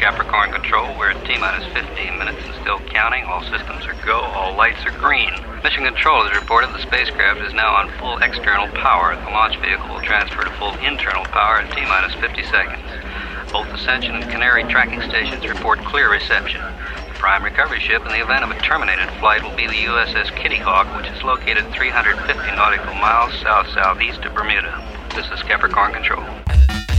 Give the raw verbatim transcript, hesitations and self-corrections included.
Capricorn Control. We're at T-minus fifteen minutes and still counting. All systems are go. All lights are green. Mission Control has reported the spacecraft is now on full external power. The launch vehicle will transfer to full internal power at T-minus fifty seconds. Both Ascension and Canary tracking stations report clear reception. The prime recovery ship in the event of a terminated flight will be the U S S Kitty Hawk, which is located three hundred fifty nautical miles south-southeast of Bermuda. This is Capricorn Control.